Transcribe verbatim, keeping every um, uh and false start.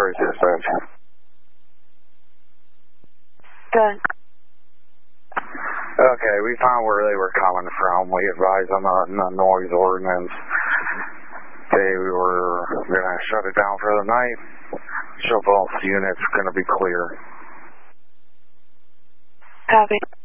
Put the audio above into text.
Story dispatch. Good. Okay, we found where they were coming from. We advised them on the noise ordinance. They were going to shut it down for the night. So both units are going to be clear. Copy.